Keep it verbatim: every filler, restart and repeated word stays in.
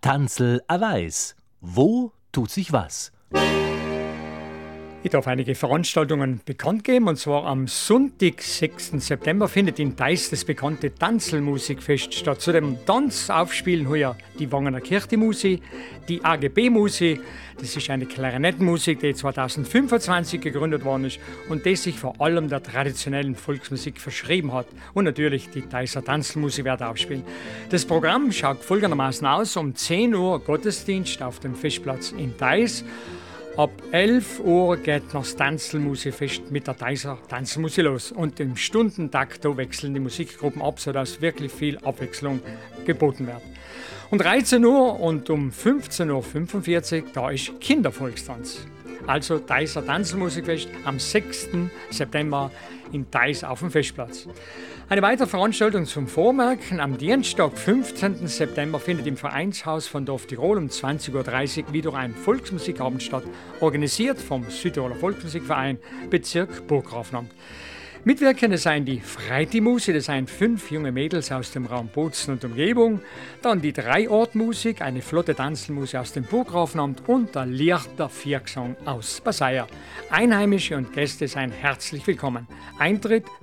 Tanzel a Weiß. Wo tut sich was? Ich darf einige Veranstaltungen bekannt geben, und zwar am Sonntag, sechsten September, findet in Theis das bekannte Tanzelmusikfest statt. Zu dem Tanz aufspielen heuer die Wangener Kirchmusi, die A G B-Musi, das ist eine Klarinettenmusik, die zweitausendfünfundzwanzig gegründet worden ist und die sich vor allem der traditionellen Volksmusik verschrieben hat. Und natürlich die Theiser Tanzelmusik wird aufspielen. Das Programm schaut folgendermaßen aus: um zehn Uhr Gottesdienst auf dem Festplatz in Theis. Ab elf Uhr geht das Tanzelmusikfest mit der Theiser Tanzelmusik los. Und im Stundentakt da wechseln die Musikgruppen ab, sodass wirklich viel Abwechslung geboten wird. Um dreizehn Uhr und um fünfzehn Uhr fünfundvierzig, da ist Kindervolkstanz. Also Theiser Tanzelmusikfest am sechsten September in Theis auf dem Festplatz. Eine weitere Veranstaltung zum Vormerken: am Dienstag, fünfzehnten September, findet im Vereinshaus von Dorf Tirol um zwanzig Uhr dreißig wieder ein Volksmusikabend statt, organisiert vom Südtiroler Volksmusikverein Bezirk Burggrafenamt. Mitwirkende seien die Freiti-Musi, das seien fünf junge Mädels aus dem Raum Bozen und Umgebung, dann die Dreiortmusik, eine flotte Tanzelmusik aus dem Burggrafenamt und der Lichter Viergesang aus Basaya. Einheimische und Gäste seien herzlich willkommen. Eintritt